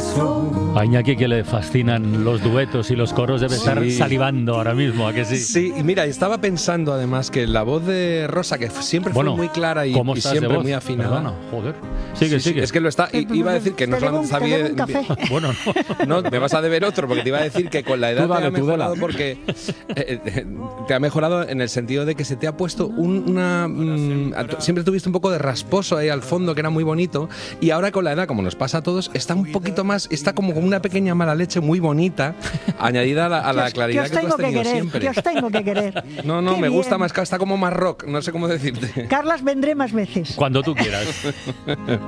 corazón. A Iñaki, que le fascinan los duetos y los coros, debe estar salivando ahora mismo, ¿a que sí? Sí, y mira, estaba pensando además que la voz de Rosa, que siempre fue muy clara y siempre muy afinada. Perdona, joder. Sigue. Es que lo está. Iba a decir que no solamente sabía. Bueno, no, me vas a deber otro, porque te iba a decir que con la edad te ha mejorado porque te ha mejorado en el sentido de que se te ha puesto siempre tuviste un poco de rasposo ahí al fondo, que era muy bonito, y ahora con la edad, como nos pasa a todos, está un poquito más, está como una pequeña mala leche muy bonita, añadida a la claridad que tú has tenido siempre. Que os tengo que querer. No, me gusta más, está como más rock, no sé cómo decirte. Carlas, vendré más veces. Cuando tú quieras.